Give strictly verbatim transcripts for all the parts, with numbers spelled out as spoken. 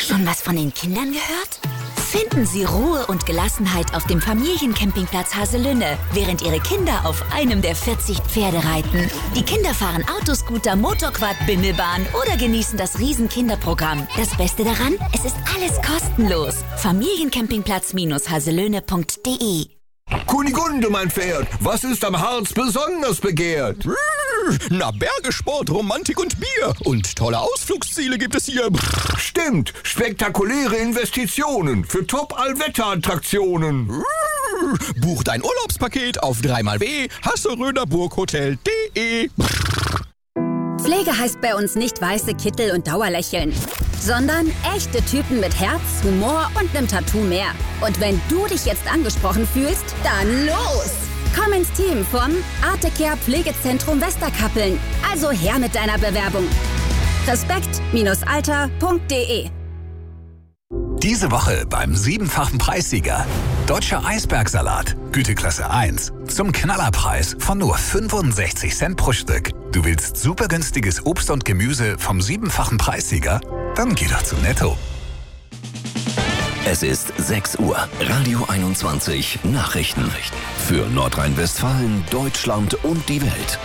Schon was von den Kindern gehört? Finden Sie Ruhe und Gelassenheit auf dem Familiencampingplatz Haselünne, während Ihre Kinder auf einem der vierzig Pferde reiten. Die Kinder fahren Autoscooter, Motorquad, Bimmelbahn oder genießen das Riesen-Kinderprogramm. Das Beste daran, es ist alles kostenlos. Familiencampingplatz-haselöhne punkt de Kunigunde, mein Pferd, was ist am Harz besonders begehrt? Na, Bergesport, Romantik und Bier. Und tolle Ausflugsziele gibt es hier. Stimmt, spektakuläre Investitionen für Top-Allwetter-Attraktionen. Buch dein Urlaubspaket auf dreimal w hasseröderburghotel punkt de. Pflege heißt bei uns nicht weiße Kittel und Dauerlächeln, sondern echte Typen mit Herz, Humor und nem Tattoo mehr. Und wenn du dich jetzt angesprochen fühlst, dann los! Komm ins Team vom Artecare Pflegezentrum Westerkappeln. Also her mit deiner Bewerbung. Respekt Alter punkt de. Diese Woche beim siebenfachen Preissieger. Deutscher Eisbergsalat, Güteklasse eins. Zum Knallerpreis von nur fünfundsechzig Cent pro Stück. Du willst super günstiges Obst und Gemüse vom siebenfachen Preissieger? Dann geh doch zu Netto. Es ist sechs Uhr. Radio einundzwanzig Nachrichten. Für Nordrhein-Westfalen, Deutschland und die Welt.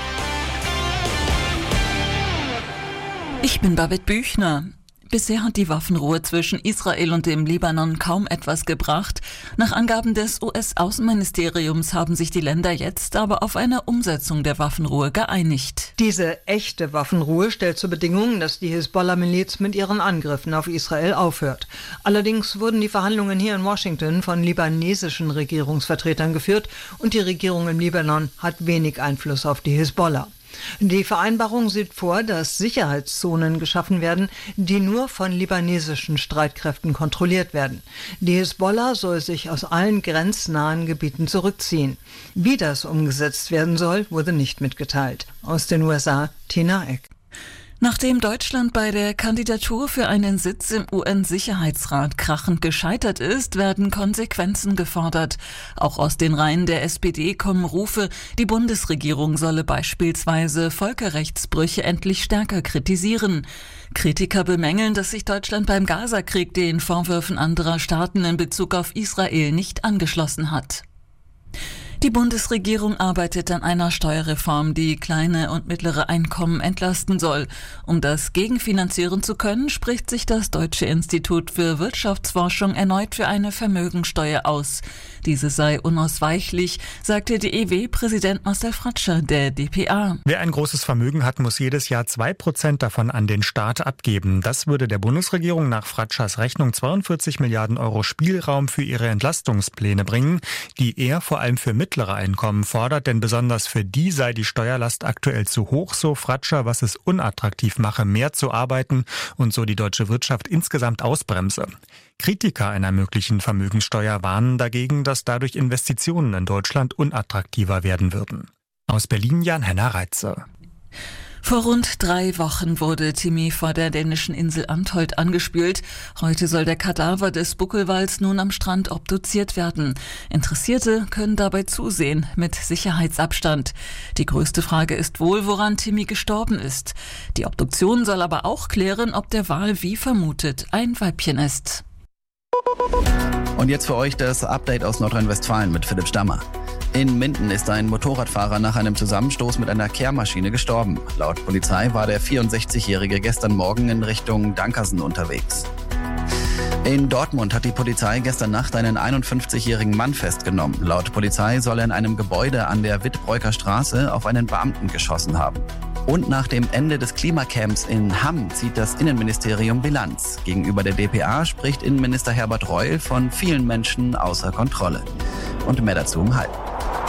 Ich bin Babette Büchner. Bisher hat die Waffenruhe zwischen Israel und dem Libanon kaum etwas gebracht. Nach Angaben des U S-Außenministeriums haben sich die Länder jetzt aber auf eine Umsetzung der Waffenruhe geeinigt. Diese echte Waffenruhe stellt zur Bedingung, dass die Hisbollah-Miliz mit ihren Angriffen auf Israel aufhört. Allerdings wurden die Verhandlungen hier in Washington von libanesischen Regierungsvertretern geführt und die Regierung im Libanon hat wenig Einfluss auf die Hisbollah. Die Vereinbarung sieht vor, dass Sicherheitszonen geschaffen werden, die nur von libanesischen Streitkräften kontrolliert werden. Die Hisbollah soll sich aus allen grenznahen Gebieten zurückziehen. Wie das umgesetzt werden soll, wurde nicht mitgeteilt. Aus den U S A, Tina Eck. Nachdem Deutschland bei der Kandidatur für einen Sitz im U N-Sicherheitsrat krachend gescheitert ist, werden Konsequenzen gefordert. Auch aus den Reihen der S P D kommen Rufe, die Bundesregierung solle beispielsweise Völkerrechtsbrüche endlich stärker kritisieren. Kritiker bemängeln, dass sich Deutschland beim Gaza-Krieg den Vorwürfen anderer Staaten in Bezug auf Israel nicht angeschlossen hat. Die Bundesregierung arbeitet an einer Steuerreform, die kleine und mittlere Einkommen entlasten soll. Um das gegenfinanzieren zu können, spricht sich das Deutsche Institut für Wirtschaftsforschung erneut für eine Vermögensteuer aus. Diese sei unausweichlich, sagte D E W-Präsident Marcel Fratscher der D P A. Wer ein großes Vermögen hat, muss jedes Jahr zwei Prozent davon an den Staat abgeben. Das würde der Bundesregierung nach Fratschers Rechnung zweiundvierzig Milliarden Euro Spielraum für ihre Entlastungspläne bringen, die er vor allem für mittlere Einkommen fordert, denn besonders für die sei die Steuerlast aktuell zu hoch, so Fratscher, was es unattraktiv mache, mehr zu arbeiten und so die deutsche Wirtschaft insgesamt ausbremse. Kritiker einer möglichen Vermögenssteuer warnen dagegen, dass dadurch Investitionen in Deutschland unattraktiver werden würden. Aus Berlin Jan-Henner Reitze. Vor rund drei Wochen wurde Timmy vor der dänischen Insel Antholt angespült. Heute soll der Kadaver des Buckelwals nun am Strand obduziert werden. Interessierte können dabei zusehen, mit Sicherheitsabstand. Die größte Frage ist wohl, woran Timmy gestorben ist. Die Obduktion soll aber auch klären, ob der Wal wie vermutet ein Weibchen ist. Und jetzt für euch das Update aus Nordrhein-Westfalen mit Philipp Stammer. In Minden ist ein Motorradfahrer nach einem Zusammenstoß mit einer Kehrmaschine gestorben. Laut Polizei war der vierundsechzigjährige gestern Morgen in Richtung Dankersen unterwegs. In Dortmund hat die Polizei gestern Nacht einen einundfünfzigjährigen Mann festgenommen. Laut Polizei soll er in einem Gebäude an der Wittbreuker Straße auf einen Beamten geschossen haben. Und nach dem Ende des Klimacamps in Hamm zieht das Innenministerium Bilanz. Gegenüber der D P A spricht Innenminister Herbert Reul von vielen Menschen außer Kontrolle. Und mehr dazu im Halb.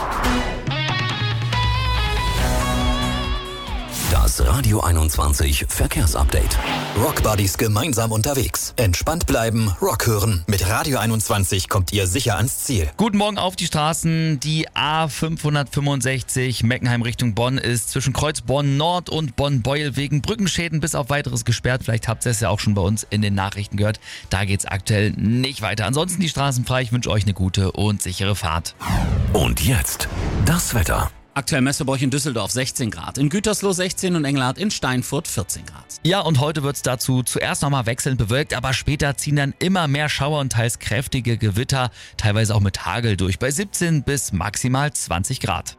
Das Radio einundzwanzig Verkehrsupdate. Rockbuddies gemeinsam unterwegs. Entspannt bleiben, Rock hören. Mit Radio einundzwanzig kommt ihr sicher ans Ziel. Guten Morgen auf die Straßen. Die A fünfhundertfünfundsechzig Meckenheim Richtung Bonn ist zwischen Kreuz Bonn Nord und Bonn-Beuel wegen Brückenschäden bis auf weiteres gesperrt. Vielleicht habt ihr es ja auch schon bei uns in den Nachrichten gehört. Da geht's aktuell nicht weiter. Ansonsten die Straßen frei. Ich wünsche euch eine gute und sichere Fahrt. Und jetzt das Wetter. Aktuell Messeburg in Düsseldorf sechzehn Grad, in Gütersloh sechzehn und Engelhardt in Steinfurt vierzehn Grad. Ja, und heute wird es dazu zuerst nochmal wechselnd bewölkt, aber später ziehen dann immer mehr Schauer und teils kräftige Gewitter, teilweise auch mit Hagel durch, bei siebzehn bis maximal zwanzig Grad.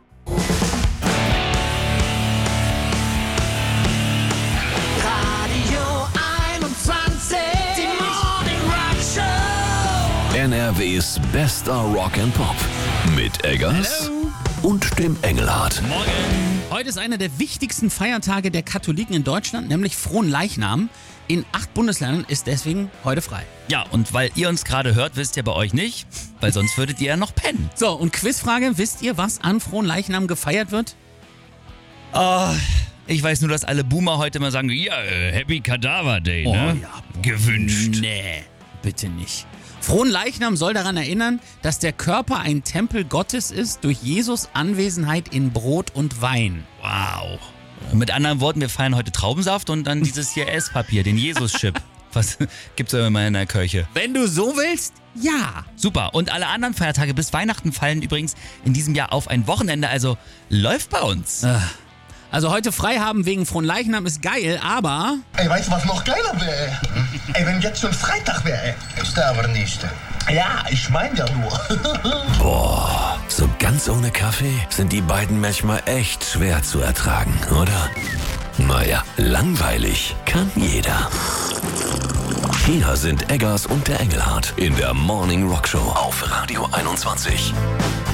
N R Ws bester Rock and Pop mit Eggers Hello. Und dem Engelhardt. Morgen. Heute ist einer der wichtigsten Feiertage der Katholiken in Deutschland, nämlich Fronleichnam. In acht Bundesländern ist deswegen heute frei. Ja, und weil ihr uns gerade hört, wisst ihr bei euch nicht, weil sonst würdet ihr ja noch pennen. So, und Quizfrage, wisst ihr, was an Fronleichnam gefeiert wird? Oh, ich weiß nur, dass alle Boomer heute immer sagen, ja, äh, Happy Cadaver Day, Oh, ne? ja. Gewünscht. Nee, bitte nicht. Fronleichnam soll daran erinnern, dass der Körper ein Tempel Gottes ist durch Jesus Anwesenheit in Brot und Wein. Wow. Mit anderen Worten, wir feiern heute Traubensaft und dann dieses hier Esspapier, den Jesus-Chip. Was gibt's ja immer in der Kirche? Wenn du so willst, ja. Super. Und alle anderen Feiertage bis Weihnachten fallen übrigens in diesem Jahr auf ein Wochenende, also läuft bei uns. Also heute frei haben wegen Fronleichnam ist geil, aber... Ey, weißt du, was noch geiler wäre? Ey, wenn jetzt schon Freitag wäre. Ist aber nicht. Ja, ich meine ja nur. Boah, so ganz ohne Kaffee sind die beiden manchmal echt schwer zu ertragen, oder? Naja, langweilig kann jeder. Hier sind Eggers und der Engelhardt in der Morning Rock Show auf Radio einundzwanzig.